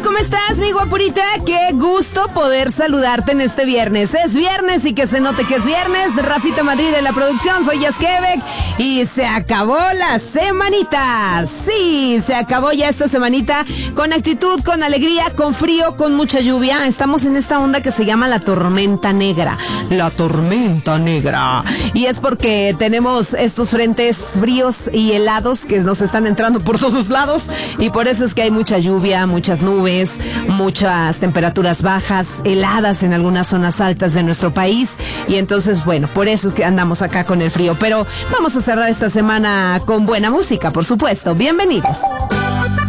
¿Cómo estás, mi guapurita? Qué gusto poder saludarte en este viernes. Es viernes y que se note que es viernes. Rafita Madrid de la producción, soy Jess Quebec y se acabó la semanita. Sí, se acabó ya esta semanita con actitud, con alegría, con frío, con mucha lluvia. Estamos en esta onda que se llama la tormenta negra. La tormenta negra. Y es porque tenemos estos frentes fríos y helados que nos están entrando por todos lados y por eso es que hay mucha lluvia, muchas nubes, muchas temperaturas bajas, heladas en algunas zonas altas de nuestro país y entonces, bueno, por eso es que andamos acá con el frío, pero vamos a cerrar esta semana con buena música, por supuesto. Bienvenidos.